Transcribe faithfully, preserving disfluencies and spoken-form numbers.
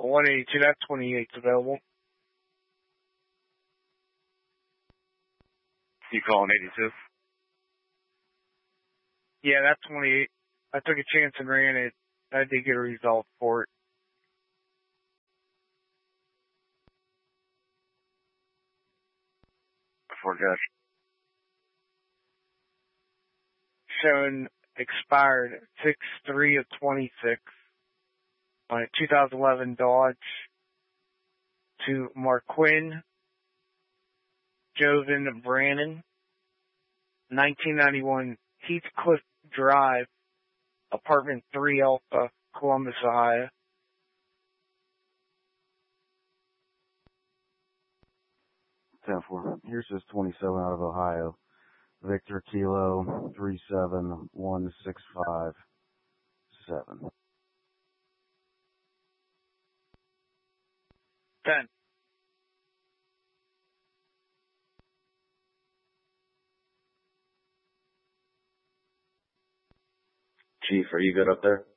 one eighty-two, that twenty-eight's available. You calling eighty-two? Yeah, that twenty-eight. I took a chance and ran it. I did get a result for it. For gosh. Showing expired six three of twenty-six on a two thousand eleven Dodge to Marquin Jovan Brannon, nineteen ninety-one Heathcliff Drive, apartment three Alpha, Columbus, Ohio. ten four. Here's just twenty-seven out of Ohio. Victor Kilo three seven one six five seven. ten. Chief, are you good up there?